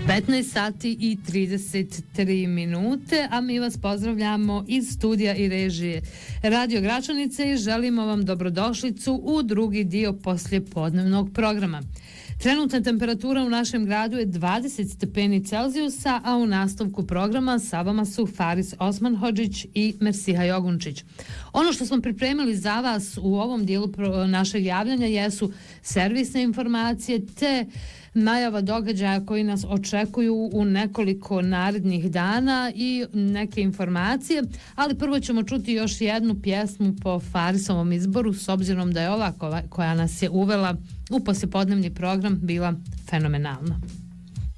15 sati i 33 minute, a mi vas pozdravljamo iz studija i režije Radio Gračanice i želimo vam dobrodošlicu u drugi dio poslijepodnevnog programa. Trenutna temperatura u našem gradu je 20 stepeni Celzijusa, a u nastavku programa sa vama su Faris Osmanhodžić i Mersiha Jogunčić. Ono što smo pripremili za vas u ovom dijelu našeg javljanja jesu servisne informacije te najava događaja koji nas očekuju u nekoliko narednih dana i neke informacije, ali prvo ćemo čuti još jednu pjesmu po Farisovom izboru, s obzirom da je ova koja nas je uvela u poslijepodnevni program bila fenomenalna.